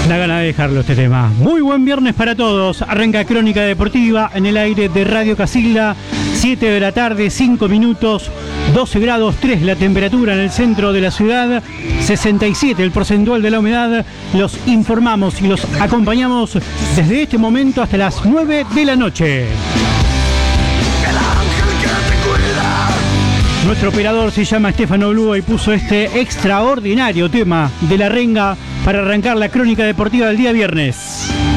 Da ganas de dejarlo este tema. Muy buen viernes para todos. Arranca Crónica Deportiva en el aire de Radio Casilda. 7 de la tarde, 5 minutos, 12 grados 3 la temperatura en el centro de la ciudad, 67 el porcentual de la humedad. Los informamos y los acompañamos desde este momento hasta las 9 de la noche. Nuestro operador se llama Estefano Blúa y puso este extraordinario tema de La Renga para arrancar la Crónica Deportiva del día viernes.